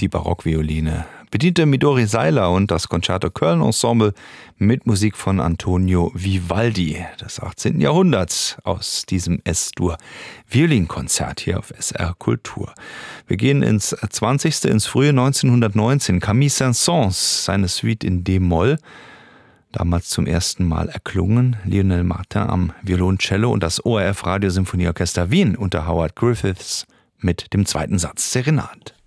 die Barockvioline bediente Midori Seiler und das Concerto Köln Ensemble mit Musik von Antonio Vivaldi des 18. Jahrhunderts aus diesem S-Dur Violinkonzert hier auf SR Kultur. Wir gehen ins 20., ins frühe 1919. Camille Saint-Saëns, seine Suite in D-Moll, damals zum ersten Mal erklungen. Lionel Martin am Violoncello und das ORF Radiosymphonieorchester Wien unter Howard Griffiths mit dem zweiten Satz Serenade.